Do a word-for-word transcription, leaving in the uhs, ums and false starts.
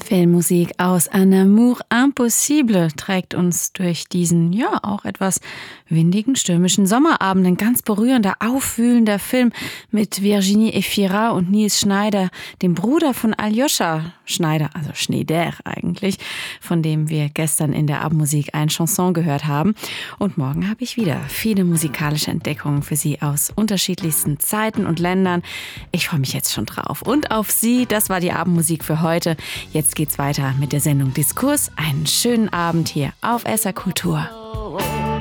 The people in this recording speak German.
Filmmusik aus Un Amour Impossible trägt uns durch diesen, ja, auch etwas windigen, stürmischen Sommerabend. Ein ganz berührender, aufwühlender Film mit Virginie Efira und Nils Schneider, dem Bruder von Aljoscha Schneider, also Schneider eigentlich, von dem wir gestern in der Abendmusik ein Chanson gehört haben. Und morgen habe ich wieder viele musikalische Entdeckungen für Sie aus unterschiedlichsten Zeiten und Ländern. Ich freue mich jetzt schon drauf. Und auf Sie, das war die Abendmusik für heute. Jetzt geht's weiter mit der Sendung Diskurs. Einen schönen Abend hier auf S R Kultur.